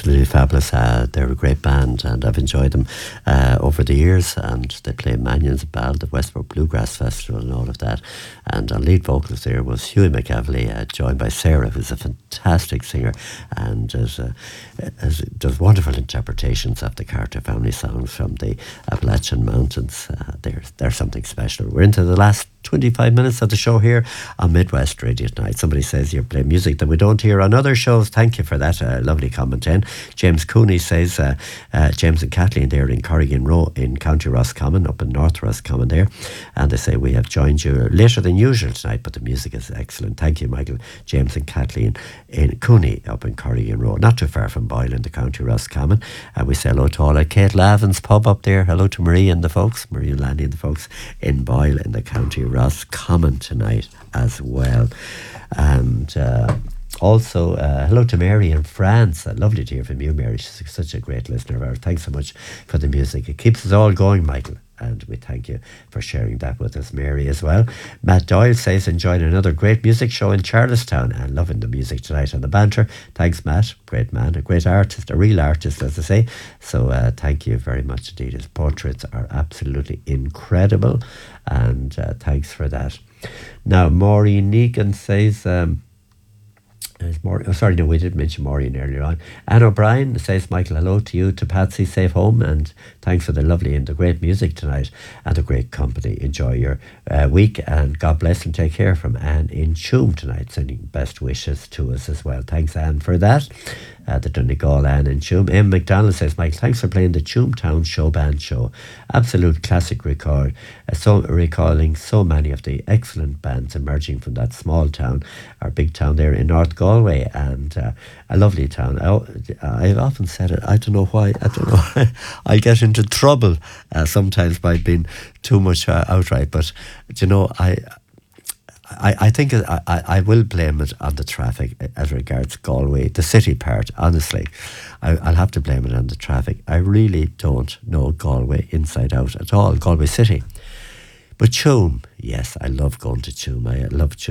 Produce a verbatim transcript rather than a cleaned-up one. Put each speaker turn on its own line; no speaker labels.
absolutely fabulous. Uh, they're a great band, and I've enjoyed them uh, over the years. And they play Manion's Ball, the Westbrook Bluegrass Festival, and all of that. And our lead vocalist there was Huey McEvely, uh, joined by Sarah, who's a fantastic singer and is, uh, is, does wonderful interpretations of the Carter family songs from the Appalachian Mountains. Uh, they're, they're something special. We're into the last twenty-five minutes of the show here on Midwest Radio tonight. Somebody says you play music that we don't hear on other shows. Thank you for that. Uh, lovely comment in. James Cooney says, uh, uh, James and Kathleen there in Corrigan Row in County Roscommon, up in North Roscommon there. And they say, we have joined you later than usual tonight, but the music is excellent. Thank you, Michael. James and Kathleen in Cooney up in Corrigan Row, not too far from Boyle in the County Roscommon. And we say hello to all at Kate Lavin's pub up there. Hello to Marie and the folks, Marie and Lanny and the folks in Boyle in the County Roscommon tonight as well. And uh, also uh, hello to Mary in France. Uh, lovely to hear from you, Mary. She's such a great listener of ours. Thanks so much for the music. It keeps us all going, Michael, and we thank you for sharing that with us, Mary, as well. Matt Doyle says, enjoying another great music show in Charlestown and loving the music tonight and the banter. Thanks, Matt. Great man, a great artist, a real artist, as I say. So uh, thank you very much indeed. His portraits are absolutely incredible, and uh, thanks for that. Now, Maureen Negan says... Um, More, oh, sorry, no, we did mention Maureen earlier on. Anne O'Brien says, Michael, hello to you, to Patsy, safe home, and thanks for the lovely and the great music tonight and the great company. Enjoy your uh, week, and God bless and take care, from Anne in Tuam tonight, sending best wishes to us as well. Thanks, Anne, for that. Uh, the Donegal Anne in Tuam. M. McDonald says, Michael, thanks for playing the Town Show Band Show. Absolute classic record. Uh, so recalling so many of the excellent bands emerging from that small town, our big town there in North Galway, and uh, a lovely town. I, I've often said it, I don't know why, I don't know, I get into trouble uh, sometimes by being too much uh, outright, but you know, I I, I think I, I will blame it on the traffic as regards Galway, the city part, honestly. I, I'll have to blame it on the traffic. I really don't know Galway inside out at all, Galway City. But Tuam, yes, I love going to Tuam. I love Tuam.